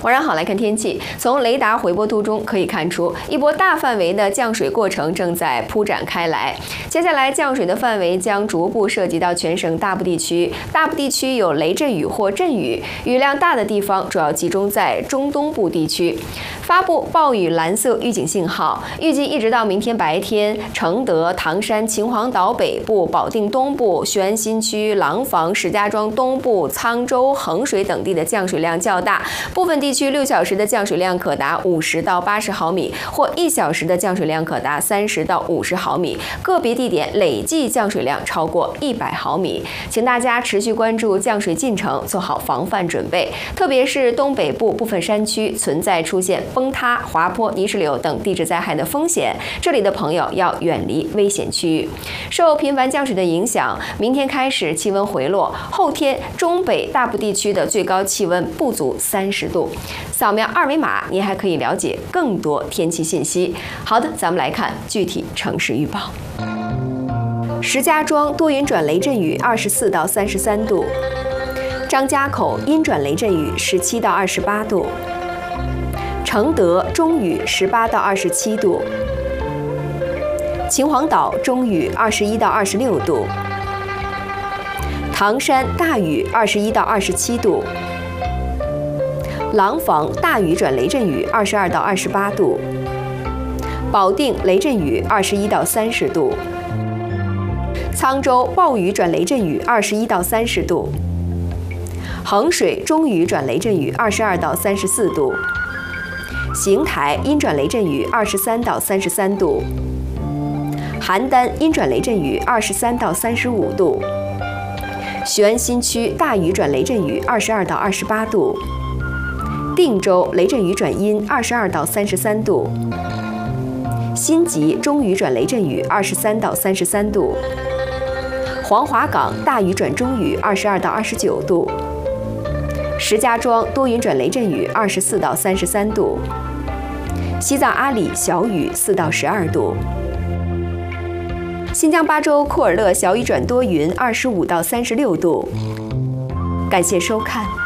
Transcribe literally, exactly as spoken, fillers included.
晚上好，来看天气。从雷达回波图中可以看出，一波大范围的降水过程正在铺展开来。接下来，降水的范围将逐步涉及到全省大部地区。大部地区有雷阵雨或阵雨，雨量大的地方主要集中在中东部地区。发布暴雨蓝色预警信号，预计一直到明天白天，承德、唐山、秦皇岛北部、保定东部、雄安新区、廊坊、石家庄东部、沧州、衡水等地的降水量较大，部分地区六小时的降水量可达五十到八十毫米，或一小时的降水量可达三十到五十毫米，个别地点累计降水量超过一百毫米。请大家持续关注降水进程，做好防范准备，特别是东北部部分山区存在出现崩塌、滑坡、泥石流等地质灾害的风险，这里的朋友要远离危险区域。受频繁降水的影响，明天开始气温回落，后天中北大部地区的最高气温不足三十度。扫描二维码，您还可以了解更多天气信息。好的，咱们来看具体城市预报。石家庄多云转雷阵雨，二十四到三十三度；张家口阴转雷阵雨，十七到二十八度；承德中雨，十八到二十七度；秦皇岛中雨，二十一到二十六度；唐山大雨，二十一到二十七度；廊坊大雨转雷阵雨，二十二到二十八度；保定雷阵雨，二十一到三十度；沧州暴雨转雷阵雨，二十一到三十度；衡水中雨转雷阵雨，二十二到三十四度；邢台阴转雷阵雨，二十三到三十三度；邯郸阴转雷阵雨，二十三到三十五度；雄安新区大雨转雷阵雨，二十二到二十八度；定州雷阵雨转阴，二十二到三十三度；新集中雨转雷阵雨，二十三到三十三度；黄华岗大雨转中雨，二十二到二十九度；石家庄多云转雷阵雨，二十四到三十三度；西藏阿里小雨，四到十二度；新疆巴州库尔勒小雨转多云，二十五到三十六度。感谢收看。